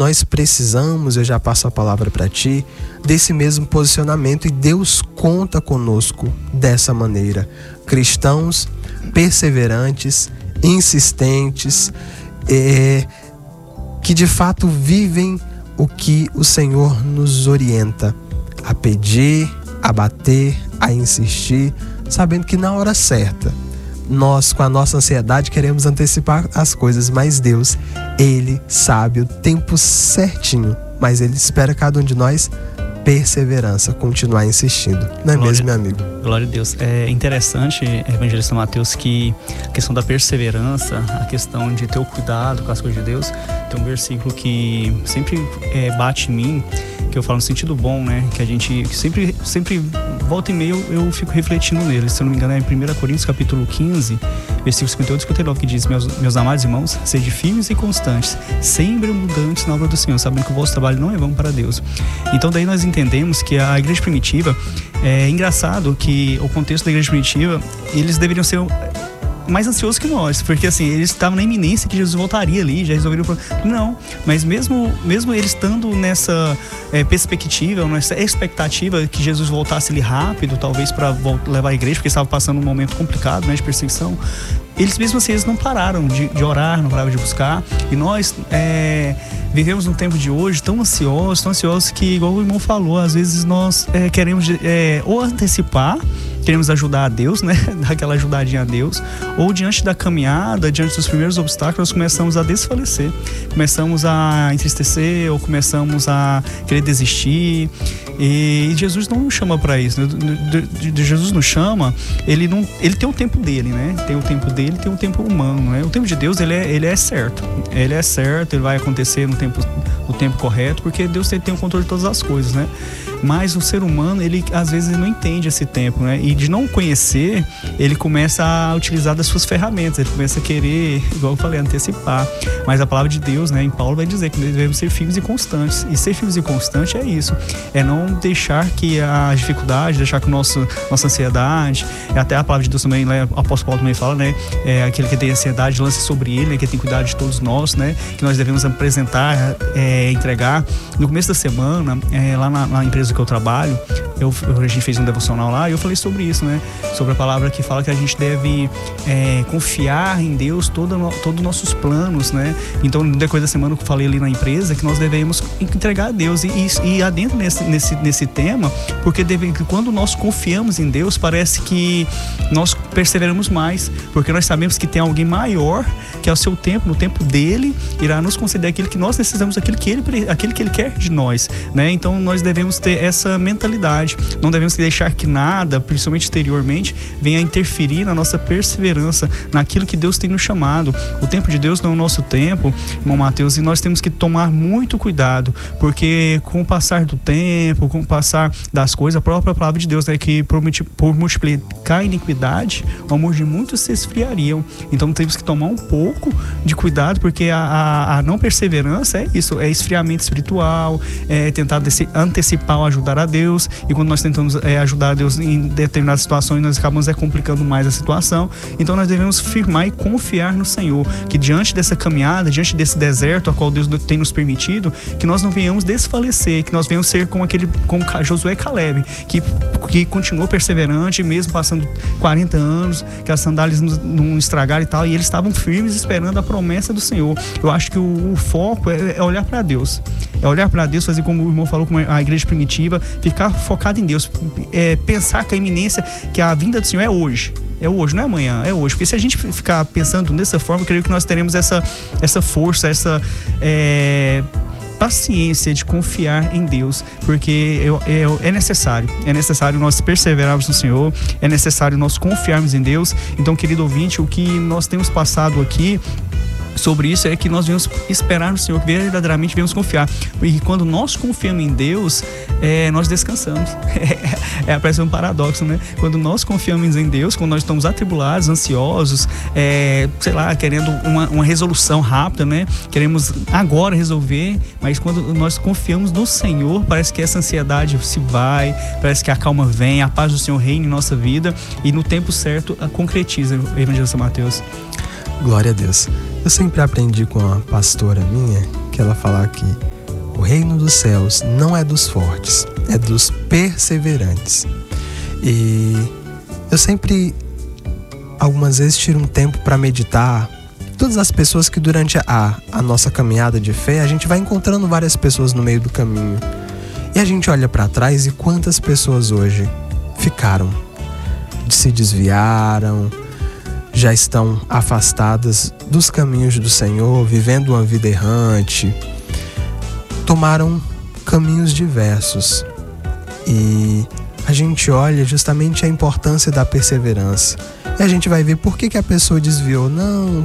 nós precisamos, eu já passo a palavra para ti, desse mesmo posicionamento, e Deus conta conosco dessa maneira. Cristãos perseverantes, insistentes, que de fato vivem o que o Senhor nos orienta a pedir, a bater, a insistir, sabendo que na hora certa nós, com a nossa ansiedade, queremos antecipar as coisas, mas Deus, Ele sabe o tempo certinho, mas Ele espera cada um de nós perseverança, continuar insistindo. Não é mesmo, meu amigo? Glória a Deus. É interessante, evangelista Mateus, que a questão da perseverança, a questão de ter o cuidado com as coisas de Deus, tem um versículo que sempre bate em mim, que eu falo no sentido bom, né? Que a gente sempre volta e meia eu fico refletindo nele. Se eu não me engano é em 1 Coríntios capítulo 15, versículo 58 e 59, que diz: meus amados irmãos, sede firmes e constantes, sempre mudantes na obra do Senhor, sabendo que o vosso trabalho não é vão para Deus. Então daí nós entendemos que a igreja primitiva, é engraçado que o contexto da igreja primitiva, eles deveriam ser mais ansiosos que nós, porque assim, eles estavam na iminência que Jesus voltaria ali, já resolveram o problema. Não, mas mesmo eles estando nessa perspectiva, nessa expectativa que Jesus voltasse ali rápido, talvez para levar a igreja, porque estava passando um momento complicado, né, de perseguição, eles mesmo assim, eles não pararam de orar, não pararam de buscar. E nós vivemos num tempo de hoje tão ansiosos que, igual o irmão falou, às vezes nós queremos ou antecipar, queremos ajudar a Deus, né? Dar aquela ajudadinha a Deus, ou diante da caminhada, diante dos primeiros obstáculos, nós começamos a desfalecer, começamos a entristecer, ou começamos a querer desistir. E Jesus não nos chama para isso, né? Jesus nos chama, ele tem o tempo dele, né? Tem o tempo dele, tem o tempo humano, né? O tempo de Deus, ele é certo, ele vai acontecer no tempo correto, porque Deus tem o controle de todas as coisas, né? Mas o ser humano, ele às vezes não entende esse tempo, né? E de não conhecer, ele começa a utilizar das suas ferramentas, ele começa a querer, igual eu falei, antecipar. Mas a palavra de Deus, né, em Paulo vai dizer que devemos ser firmes e constantes. E ser firmes e constantes é isso, é não deixar que a dificuldade, deixar que nossa ansiedade, até a palavra de Deus também, né, o apóstolo Paulo também fala, né, aquele que tem ansiedade, lance sobre ele, né, que tem cuidado de todos nós, né, que nós devemos apresentar, entregar. No começo da semana, lá na empresa que eu trabalho, a gente fez um devocional lá e eu falei sobre isso, né? Sobre a palavra que fala que a gente deve confiar em Deus todos os nossos planos, né? Então, no decorrer da semana que eu falei ali na empresa, que nós devemos entregar a Deus e adentro nesse tema, porque quando nós confiamos em Deus, parece que nós perseveramos mais, porque nós sabemos que tem alguém maior, que é o seu tempo, no tempo dele, irá nos conceder aquilo que nós necessitamos, aquilo que ele quer de nós, né? Então, nós devemos ter essa mentalidade, não devemos deixar que nada, principalmente exteriormente, venha interferir na nossa perseverança, naquilo que Deus tem nos chamado. O tempo de Deus não é o nosso tempo, irmão Mateus, e nós temos que tomar muito cuidado, porque com o passar do tempo, com o passar das coisas, a própria palavra de Deus, né, que por multiplicar a iniquidade, o amor de muitos se esfriariam. Então temos que tomar um pouco de cuidado, porque a não perseverança é isso, é esfriamento espiritual, é tentar antecipar ou ajudar a Deus, e quando nós tentamos ajudar a Deus em determinadas situações, nós acabamos complicando mais a situação. Então nós devemos firmar e confiar no Senhor, que diante dessa caminhada, diante desse deserto a qual Deus tem nos permitido, que nós não venhamos desfalecer, que nós venhamos ser como Josué e Caleb, que continuou perseverante, mesmo passando 40 anos, que as sandálias não estragaram e tal, e eles estavam firmes esperando a promessa do Senhor. Eu acho que o foco é olhar para Deus, fazer como o irmão falou, como a igreja primitiva, ficar focado em Deus, pensar que a iminência, que a vinda do Senhor é hoje, não é amanhã, é hoje. Porque se a gente ficar pensando dessa forma, eu creio que nós teremos essa força, essa paciência de confiar em Deus, porque é necessário nós perseverarmos no Senhor, é necessário nós confiarmos em Deus. Então, querido ouvinte, o que nós temos passado aqui sobre isso é que nós devemos esperar no Senhor, que verdadeiramente devemos confiar. E quando nós confiamos em Deus, nós descansamos. Parece um paradoxo, né? Quando nós confiamos em Deus, quando nós estamos atribulados, ansiosos, querendo uma resolução rápida, né? Queremos agora resolver, mas quando nós confiamos no Senhor, parece que essa ansiedade se vai, parece que a calma vem, a paz do Senhor reina em nossa vida, e no tempo certo concretiza, evangelista Mateus. Glória a Deus. Eu sempre aprendi com uma pastora minha que ela fala que o reino dos céus não é dos fortes, é dos perseverantes. E eu sempre, algumas vezes, tiro um tempo para meditar. Todas as pessoas que durante a nossa caminhada de fé, a gente vai encontrando várias pessoas no meio do caminho. E a gente olha para trás e quantas pessoas hoje ficaram, se desviaram, já estão afastadas dos caminhos do Senhor, vivendo uma vida errante, tomaram caminhos diversos. E a gente olha justamente a importância da perseverança. E a gente vai ver por que a pessoa desviou. Não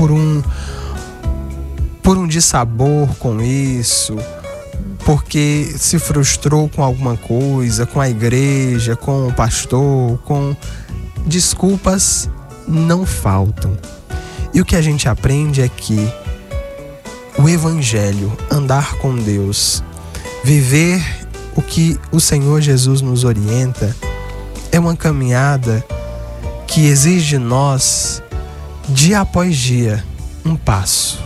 por um dissabor com isso, porque se frustrou com alguma coisa, com a igreja, com o pastor, com desculpas não faltam. E o que a gente aprende é que o evangelho, andar com Deus, viver o que o Senhor Jesus nos orienta, é uma caminhada que exige de nós, dia após dia, um passo.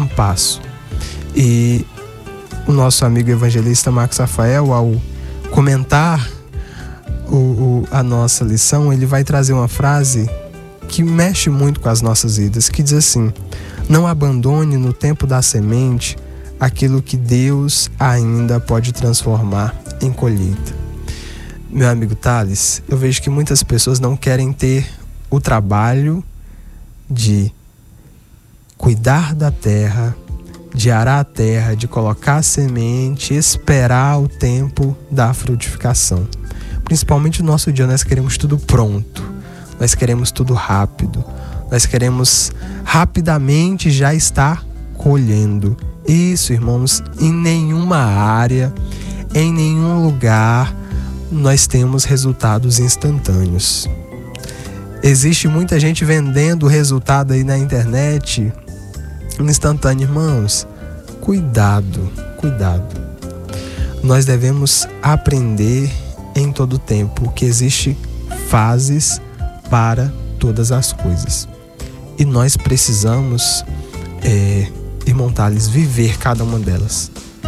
E o nosso amigo evangelista Marcos Rafael, ao comentar a nossa lição, ele vai trazer uma frase que mexe muito com as nossas vidas, que diz assim: não abandone no tempo da semente aquilo que Deus ainda pode transformar em colheita. Meu amigo Thales, eu vejo que muitas pessoas não querem ter o trabalho de cuidar da terra, de arar a terra, de colocar a semente, esperar o tempo da frutificação. Principalmente no nosso dia, nós queremos tudo pronto, nós queremos tudo rápido, nós queremos rapidamente já estar colhendo. Isso, irmãos, em nenhuma área, em nenhum lugar nós temos resultados instantâneos. Existe muita gente vendendo o resultado aí na internet instantâneo. Irmãos, cuidado. Nós devemos aprender em todo tempo que existe fases para todas as coisas. E nós precisamos, irmão Thales, viver cada uma delas.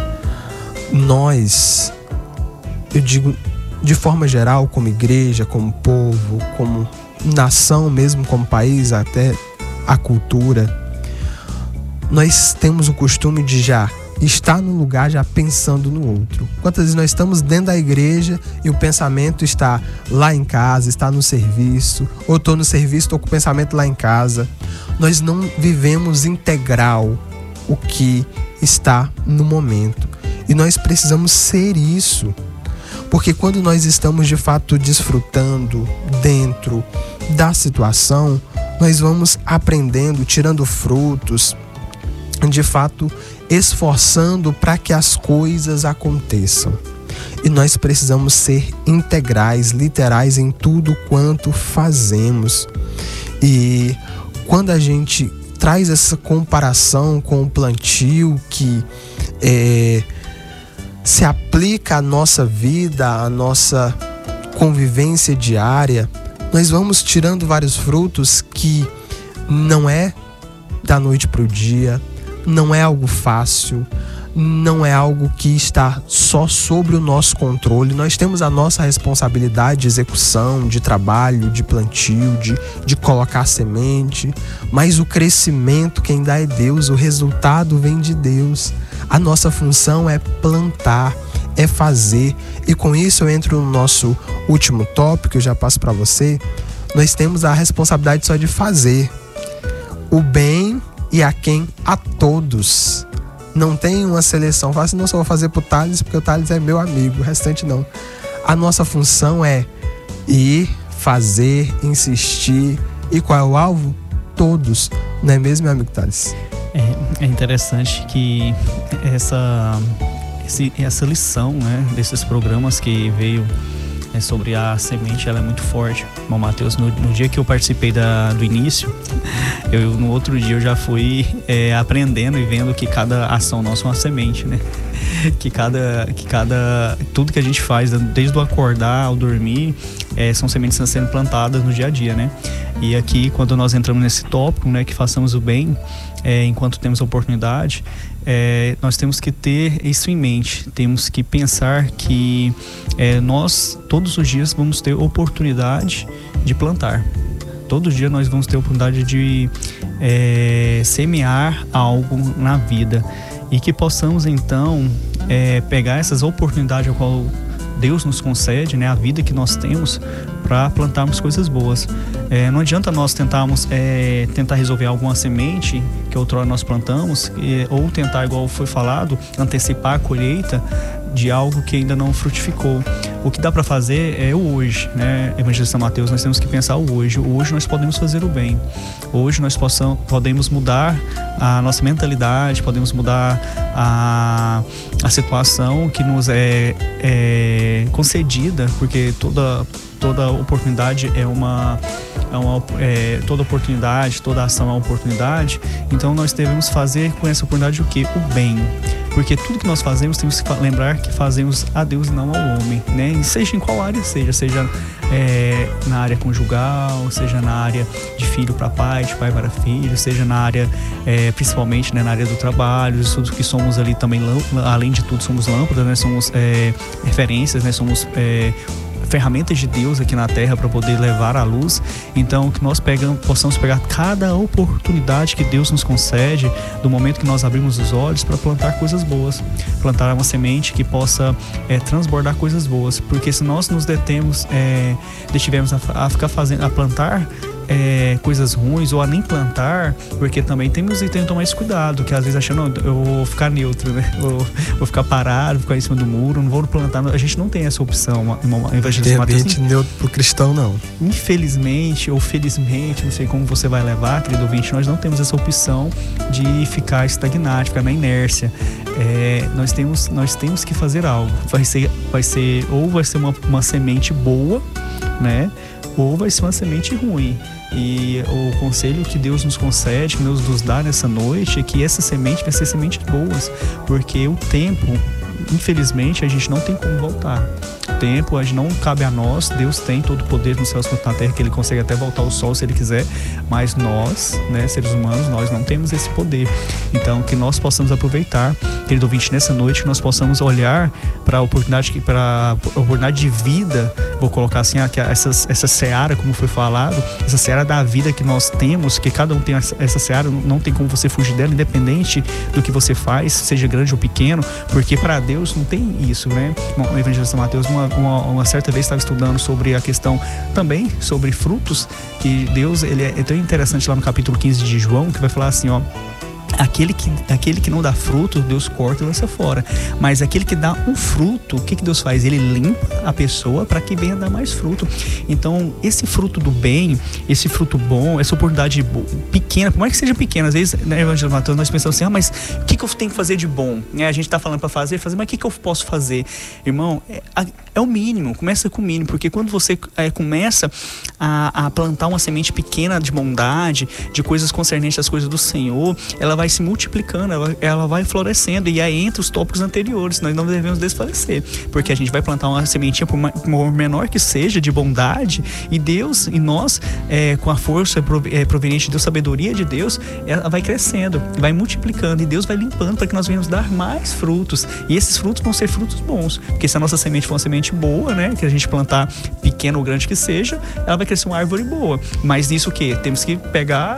Nós, eu digo de forma geral, como igreja, como povo, como nação mesmo, como país, até a cultura, nós temos o costume de já estar no lugar já pensando no outro. Quantas vezes nós estamos dentro da igreja e o pensamento está lá em casa, está no serviço, ou estou no serviço, estou com o pensamento lá em casa. Nós não vivemos integral o que está no momento. E nós precisamos ser isso. Porque quando nós estamos de fato desfrutando dentro da situação, nós vamos aprendendo, tirando frutos, de fato esforçando para que as coisas aconteçam. E nós precisamos ser integrais, literais em tudo quanto fazemos. E quando a gente traz essa comparação com o plantio que se aplica à nossa vida, à nossa convivência diária, nós vamos tirando vários frutos que não é da noite para o dia, não é algo fácil, não é algo que está só sobre o nosso controle. Nós temos a nossa responsabilidade de execução, de trabalho, de plantio, de colocar semente, mas o crescimento quem dá é Deus, o resultado vem de Deus. A nossa função é plantar, é fazer. E com isso eu entro no nosso último tópico, eu já passo para você. Nós temos a responsabilidade só de fazer o bem e a quem? A todos. Não tem uma seleção. Fala assim, não, só vou fazer pro Thales porque o Thales é meu amigo, o restante não. A nossa função é ir, fazer, insistir. E qual é o alvo? Todos. Não é mesmo, meu amigo Thales? É interessante que essa lição, né, desses programas que veio sobre a semente, ela é muito forte. Bom, Matheus, no dia que eu participei do início, no outro dia eu já fui aprendendo e vendo que cada ação nossa é uma semente, né? Que tudo que a gente faz, desde o acordar ao dormir, são sementes a serem plantadas no dia a dia, né? E aqui, quando nós entramos nesse tópico, né, que façamos o bem enquanto temos a oportunidade, nós temos que ter isso em mente. Temos que pensar que nós todos os dias vamos ter oportunidade de plantar. Todo dia nós vamos ter a oportunidade de semear algo na vida, e que possamos então pegar essas oportunidades a qual Deus nos concede, né, a vida que nós temos, para plantarmos coisas boas. Não adianta nós tentar resolver alguma semente que outrora nós plantamos, ou tentar, igual foi falado, antecipar a colheita de algo que ainda não frutificou. O que dá para fazer é o hoje, né? Evangelista Mateus, nós temos que pensar o hoje. Hoje nós podemos fazer o bem. Hoje nós podemos mudar a nossa mentalidade, podemos mudar a situação que nos é concedida, porque toda oportunidade toda oportunidade, toda ação é uma oportunidade. Então nós devemos fazer com essa oportunidade o quê? O bem. Porque tudo que nós fazemos, temos que lembrar que fazemos a Deus e não ao homem, né? E seja em qual área seja na área conjugal, seja na área de filho para pai, de pai para filho, seja na área, principalmente, né, na área do trabalho, tudo que somos ali também, além de tudo, somos lâmpadas, né? Somos referências, né? Somos ferramentas de Deus aqui na terra para poder levar à luz. Então que nós possamos pegar cada oportunidade que Deus nos concede, do momento que nós abrimos os olhos, para plantar coisas boas, plantar uma semente que possa transbordar coisas boas. Porque se nós nos detivermos a plantar coisas ruins, ou a nem plantar, porque também temos que tomar esse cuidado, que às vezes achando, não, eu vou ficar neutro, né? Vou ficar parado, vou ficar em cima do muro, não vou plantar. A gente não tem essa opção. De repente, neutro pro cristão, não. Infelizmente ou felizmente, não sei como você vai levar, querido ouvinte, nós não temos essa opção de ficar estagnado, ficar na inércia. Nós temos que fazer algo. Vai ser uma semente boa, né? Ou vai ser uma semente ruim. E o conselho que Deus nos concede, que Deus nos dá nessa noite, é que essa semente vai ser sementes boas, porque o tempo, infelizmente, a gente não tem como voltar. O tempo, não cabe a nós. Deus tem todo o poder nos céus quanto na terra, que Ele consegue até voltar o sol se Ele quiser, mas nós, né, seres humanos, nós não temos esse poder. Então, que nós possamos aproveitar, querido ouvinte, nessa noite, que nós possamos olhar para a oportunidade de vida, vou colocar assim, essa seara, como foi falado, essa seara da vida que nós temos, que cada um tem essa seara, não tem como você fugir dela, independente do que você faz, seja grande ou pequeno, porque para Deus não tem isso, né? Bom, o evangelista Mateus, uma certa vez, estava estudando sobre a questão também sobre frutos, que Deus, ele é tão interessante lá no capítulo 15 de João, que vai falar assim, ó: aquele que não dá fruto, Deus corta e lança fora. Mas aquele que dá um fruto, o que Deus faz? Ele limpa a pessoa para que venha dar mais fruto. Então, esse fruto do bem, esse fruto bom, essa oportunidade pequena, por mais que seja pequena, às vezes, né, Evangelho Mateus, nós pensamos assim, mas o que eu tenho que fazer de bom? A gente está falando para fazer, mas o que eu posso fazer? Irmão, é o mínimo, começa com o mínimo, porque quando você começa a plantar uma semente pequena de bondade, de coisas concernentes às coisas do Senhor, ela vai se multiplicando, ela vai florescendo, e aí entra os tópicos anteriores. Nós não devemos desfalecer, porque a gente vai plantar uma sementinha, por menor que seja, de bondade, e Deus, e nós, com a força proveniente de Deus, sabedoria de Deus, ela vai crescendo, vai multiplicando, e Deus vai limpando para que nós venhamos dar mais frutos, e esses frutos vão ser frutos bons, porque se a nossa semente for uma semente boa, né, que a gente plantar, pequena ou grande que seja, ela vai crescer uma árvore boa. Mas nisso o quê? Temos que pegar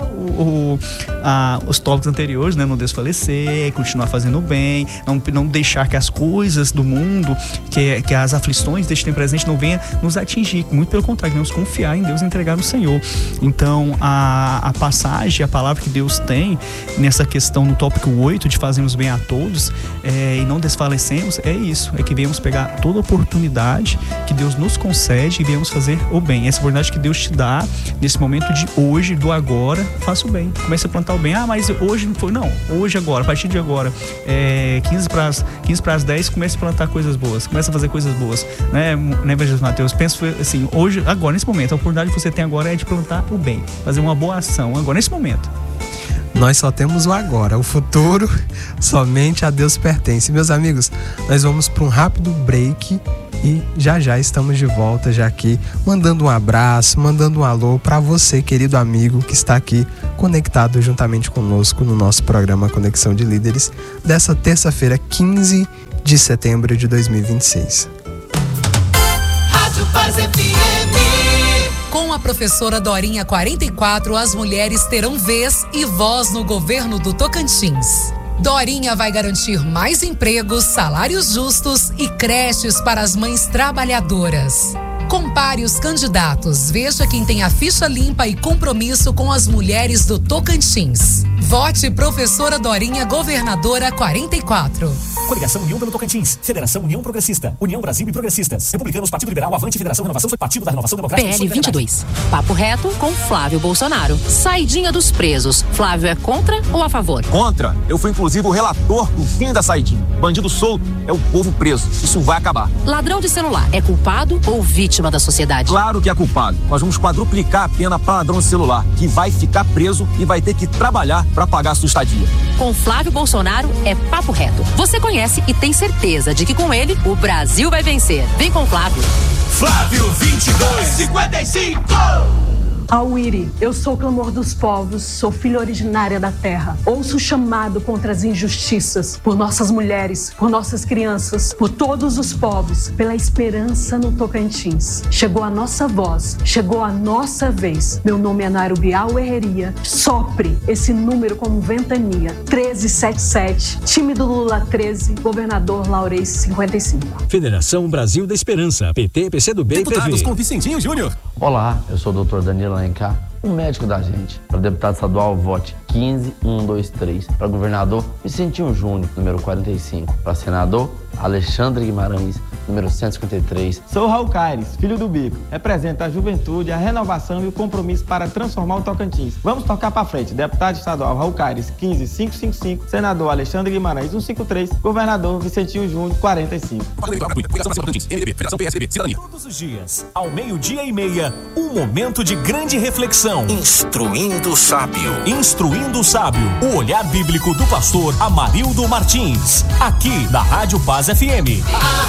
os tópicos anteriores, né? Não desfalecer, continuar fazendo o bem, não deixar que as coisas do mundo, que as aflições deste tempo presente não venham nos atingir. Muito pelo contrário, devemos confiar em Deus e entregar no Senhor. Então, a passagem, a palavra que Deus tem nessa questão, no tópico 8, de fazermos bem a todos, e não desfalecemos, é isso, é que viemos pegar toda oportunidade que Deus nos concede e viemos fazer o bem. Essa oportunidade que Deus te dá nesse momento de hoje, do agora, faça o bem. Comece a plantar o bem. Mas hoje não foi. Não, hoje agora, a partir de agora, 15 para as 10, comece a plantar coisas boas, comece a fazer coisas boas, né, Evangelho Mateus? Penso assim, hoje, agora, nesse momento, a oportunidade que você tem agora é de plantar o bem, fazer uma boa ação agora, nesse momento. Nós só temos o agora, o futuro somente a Deus pertence. Meus amigos, nós vamos para um rápido break e já estamos de volta, já aqui mandando um abraço, mandando um alô para você, querido amigo, que está aqui conectado juntamente conosco no nosso programa Conexão de Líderes dessa terça-feira, 15 de setembro de 2026. Rádio Paz FM. Com a professora Dorinha 44, as mulheres terão vez e voz no governo do Tocantins. Dorinha vai garantir mais empregos, salários justos e creches para as mães trabalhadoras. Compare os candidatos, veja quem tem a ficha limpa e compromisso com as mulheres do Tocantins. Vote Professora Dorinha, Governadora 44. Coligação União pelo Tocantins, Federação União Progressista, União Brasil e Progressistas, Republicanos, Partido Liberal, Avante, Federação Renovação, Partido da Renovação Democrática. PL 22. Papo reto com Flávio Bolsonaro. Saidinha dos presos. Flávio é contra ou a favor? Contra. Eu fui inclusive o relator do fim da saidinha. Bandido solto é o povo preso. Isso vai acabar. Ladrão de celular é culpado ou vítima da sociedade? Claro que é culpado. Nós vamos quadruplicar a pena para ladrão de celular, que vai ficar preso e vai ter que trabalhar para pagar a sua estadia. Com Flávio Bolsonaro é papo reto. Você conhece e tem certeza de que com ele o Brasil vai vencer. Vem com Flávio. Flávio 2255. Auiri, eu sou o clamor dos povos, sou filha originária da terra. Ouço o chamado contra as injustiças, por nossas mulheres, por nossas crianças, por todos os povos, pela esperança no Tocantins. Chegou a nossa voz, chegou a nossa vez. Meu nome é Nairo Bial Herreria. Sopre esse número como ventania. 1377, time do Lula 13, governador Laurez 55. Federação Brasil da Esperança, PT, PCdoB e Deputados PV. com Vicentinho Júnior. Olá, eu sou o Dr. Danilo Alencar, o médico da gente. Para deputado estadual, vote 15123. Para governador, Vicentinho Júnior, número 45. Para senador, Alexandre Guimarães, número 153. Sou Raul Caires, filho do Bico. Represento a juventude, a renovação e o compromisso para transformar o Tocantins. Vamos tocar para frente. Deputado estadual Raul Caires, 15555. Senador Alexandre Guimarães, 153. Governador Vicentinho Júnior, 45. Todos os dias, ao 12:30, um momento de grande reflexão. Instruindo o sábio. Instruindo o sábio. O olhar bíblico do pastor Amarildo Martins. Aqui na Rádio Paz FM.